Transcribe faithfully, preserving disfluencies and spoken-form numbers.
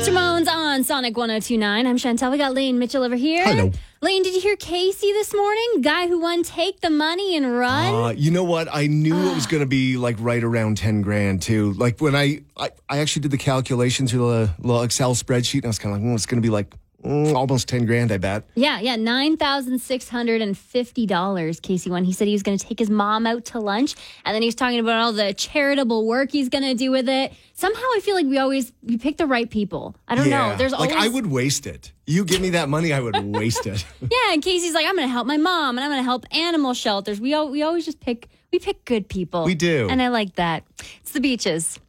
Ramones on Sonic one oh two point nine. I'm Chantel. We got Lane Mitchell over here. Hello. Lane, did you hear Casey this morning? Guy who won Take the Money and Run? Uh, you know what? I knew it was going to be like right around ten grand too. Like when I, I, I actually did the calculations through the little Excel spreadsheet, and I was kind of like, well, it's going to be like mm, almost ten grand, I bet. Yeah, yeah, nine thousand six hundred fifty dollars Casey won. He said he was going to take his mom out to lunch, and then he was talking about all the charitable work he's going to do with it. Somehow I feel like we always, we pick the right people. I don't yeah. know. There's always... Like I would waste it. You give me that money, I would waste it. Yeah, and Casey's like, I'm going to help my mom, and I'm going to help animal shelters. We all, we always just pick, we pick good people. We do. And I like that. It's the Beaches.